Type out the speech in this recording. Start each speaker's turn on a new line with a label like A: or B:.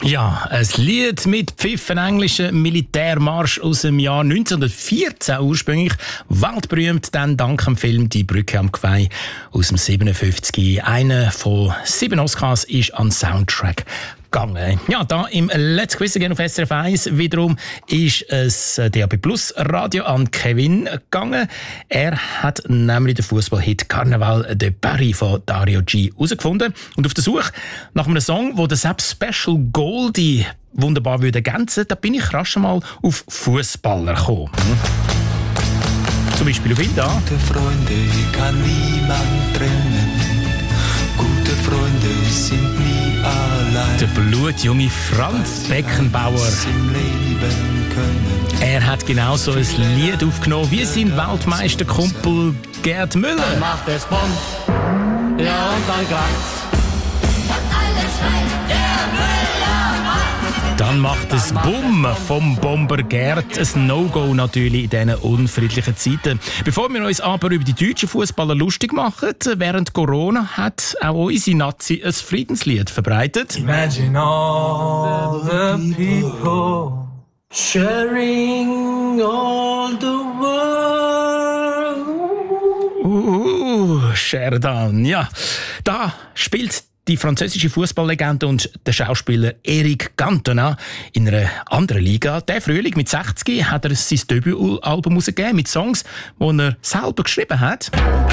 A: Ja, ein Lied mit Pfiff, ein englischer Militärmarsch aus dem Jahr 1914 ursprünglich. Weltberühmt dann dank dem Film «Die Brücke am Kwai» aus dem 57. Einer von 7 Oscars ist an Soundtrack gegangen. Ja, da im Let's Quiz Again auf SRF 1 wiederum ist es DAB Plus Radio an Kevin gegangen. Er hat nämlich den Fußballhit «Carnaval de Paris» von Dario G herausgefunden. Und auf der Suche nach einem Song, wo der Sepp Special Goldie wunderbar würde ergänzen, da bin ich rasch mal auf Fußballer gekommen. Zum Beispiel auf ihn da.
B: Gute Freunde kann niemand trennen. Gute Freunde sind nie allein.
A: Der blutjunge Franz Beckenbauer. Er hat genauso ein Lied aufgenommen wie sein Weltmeisterkumpel Gerd Müller.
C: Dann macht es Bumm, ja und dann kracht's. Und alles schreit, der Müller macht's.
A: Dann macht es Bumm vom Bomber Gerd. Ein No-Go natürlich in diesen unfriedlichen Zeiten. Bevor wir uns aber über die deutschen Fußballer lustig machen, während Corona hat auch unsere Nazi ein Friedenslied verbreitet.
B: Imagine all the people sharing all the world.
A: Sheridan, ja. Da spielt die französische Fußballlegende und der Schauspieler Eric Cantona in einer anderen Liga. Der Frühling mit 60 hat er sein Debütalbum herausgegeben mit Songs, die er selber geschrieben hat.